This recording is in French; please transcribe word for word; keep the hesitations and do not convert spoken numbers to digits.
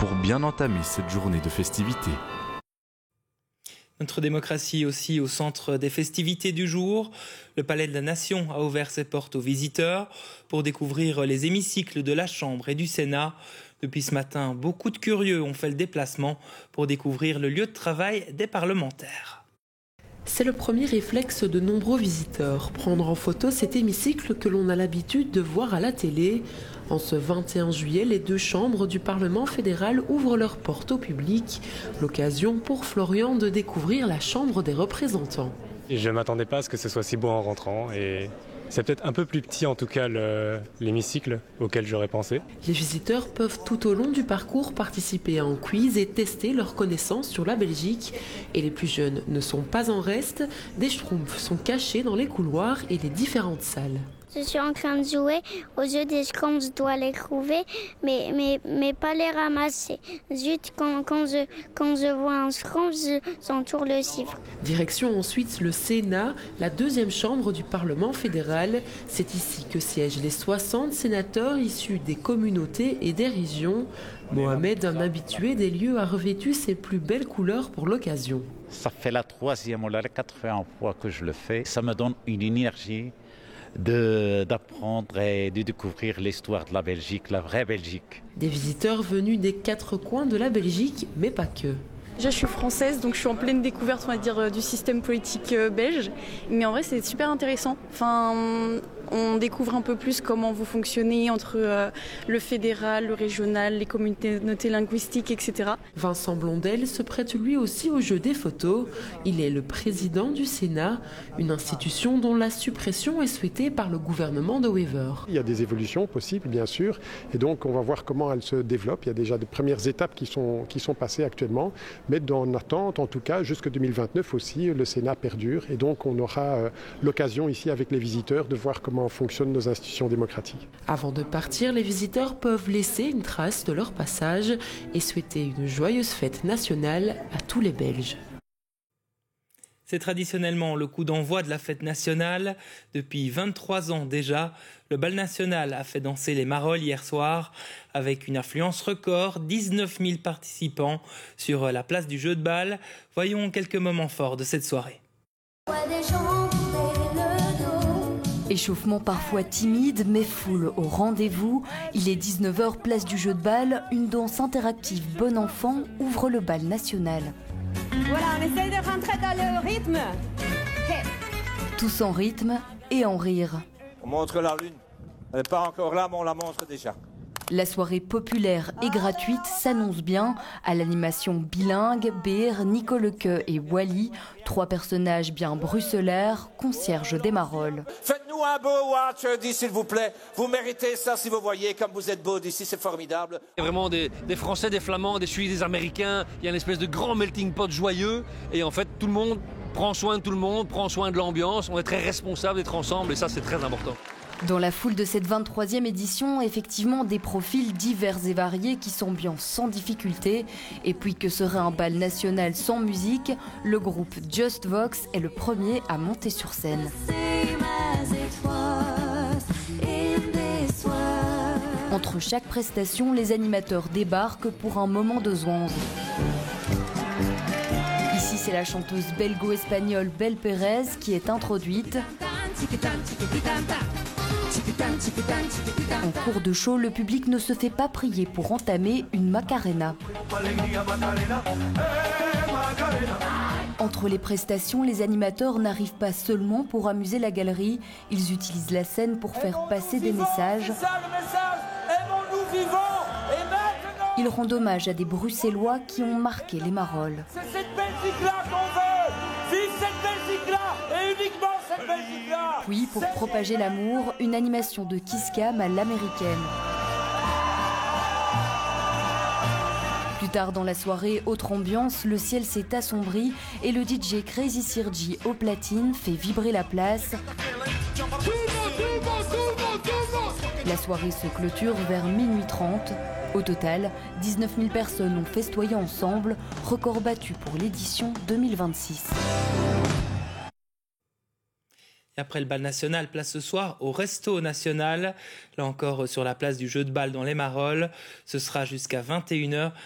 pour bien entamer cette journée de festivités. Notre démocratie aussi au centre des festivités du jour. Le Palais de la Nation a ouvert ses portes aux visiteurs pour découvrir les hémicycles de la Chambre et du Sénat. Depuis ce matin, beaucoup de curieux ont fait le déplacement pour découvrir le lieu de travail des parlementaires. C'est le premier réflexe de nombreux visiteurs, prendre en photo cet hémicycle que l'on a l'habitude de voir à la télé. En ce vingt et un juillet, les deux chambres du Parlement fédéral ouvrent leurs portes au public. L'occasion pour Florian de découvrir la Chambre des représentants. Je ne m'attendais pas à ce que ce soit si beau en rentrant et c'est peut-être un peu plus petit en tout cas le, l'hémicycle auquel j'aurais pensé. Les visiteurs peuvent tout au long du parcours participer à un quiz et tester leurs connaissances sur la Belgique. Et les plus jeunes ne sont pas en reste, des schtroumpfs sont cachés dans les couloirs et les différentes salles. Je suis en train de jouer aux jeux des schtroumpfs, je dois les trouver, mais, mais, mais pas les ramasser. Zut, quand, quand, je, quand je vois un schtroumpf, je j'entoure le chiffre. Direction ensuite le Sénat, la deuxième chambre du Parlement fédéral. C'est ici que siègent les soixante sénateurs issus des communautés et des régions. Mohamed, un habitué des lieux, a revêtu ses plus belles couleurs pour l'occasion. Ça fait la troisième ou la quatrième fois que je le fais. Ça me donne une énergie De, d'apprendre et de découvrir l'histoire de la Belgique, la vraie Belgique. Des visiteurs venus des quatre coins de la Belgique, mais pas que. Déjà, je suis française, donc je suis en pleine découverte, on va dire, du système politique belge. Mais en vrai, c'est super intéressant. Enfin, on découvre un peu plus comment vous fonctionnez entre euh, le fédéral, le régional, les communautés linguistiques, et cetera. Vincent Blondel se prête lui aussi au jeu des photos. Il est le président du Sénat, une institution dont la suppression est souhaitée par le gouvernement de Wever. Il y a des évolutions possibles, bien sûr, et donc on va voir comment elles se développent. Il y a déjà des premières étapes qui sont, qui sont passées actuellement, mais dans l'attente, en tout cas, jusqu'en deux mille vingt-neuf aussi, le Sénat perdure, et donc on aura euh, l'occasion ici avec les visiteurs de voir comment fonctionnent nos institutions démocratiques. Avant de partir, les visiteurs peuvent laisser une trace de leur passage et souhaiter une joyeuse fête nationale à tous les Belges. C'est traditionnellement le coup d'envoi de la fête nationale. Depuis vingt-trois ans déjà, le bal national a fait danser les marolles hier soir avec une affluence record, dix-neuf mille participants sur la place du jeu de bal. Voyons quelques moments forts de cette soirée. Échauffement parfois timide, mais foule au rendez-vous. Il est dix-neuf heures, place du jeu de bal. Une danse interactive bon enfant ouvre le bal national. Voilà, on essaye de rentrer dans le rythme. Hey. Tous en rythme et en rire. On montre la lune. Elle n'est pas encore là, mais on la montre déjà. La soirée populaire et gratuite s'annonce bien. À l'animation bilingue, Beer, Nico Lequeux et Wally, trois personnages bien bruxelaires, concierges des marolles. Faites-nous un beau watch d'ici, s'il vous plaît. Vous méritez ça si vous voyez comme vous êtes beau d'ici, c'est formidable. Il y a vraiment des, des Français, des Flamands, des Suisses, des Américains. Il y a une espèce de grand melting pot joyeux. Et en fait, tout le monde prend soin de tout le monde, prend soin de l'ambiance. On est très responsable d'être ensemble et ça, c'est très important. Dans la foule de cette vingt-troisième édition, effectivement des profils divers et variés qui s'ambiancent sans difficulté. Et puis que serait un bal national sans musique, le groupe Just Vox est le premier à monter sur scène. Entre chaque prestation, les animateurs débarquent pour un moment de zwanze. Ici, c'est la chanteuse belgo-espagnole Bel Pérez qui est introduite. En cours de show, le public ne se fait pas prier pour entamer une Macarena. Entre les prestations, les animateurs n'arrivent pas seulement pour amuser la galerie, ils utilisent la scène pour faire passer des messages. Ils rendent hommage à des Bruxellois qui ont marqué les marolles. C'est cette Belgique-là qu'on veut. Vive cette Belgique-là et uniquement cette Belgique-là. Puis, pour propager l'amour, une animation de Kiss Cam à l'américaine. Plus tard dans la soirée, autre ambiance, le ciel s'est assombri et le D J Crazy Sergi au platine fait vibrer la place. La soirée se clôture vers minuit trente. Au total, dix-neuf mille personnes ont festoyé ensemble, record battu pour l'édition deux mille vingt-six. Et après le bal national, place ce soir au Resto National. Là encore sur la place du jeu de balle dans les Marolles. Ce sera jusqu'à vingt et une heures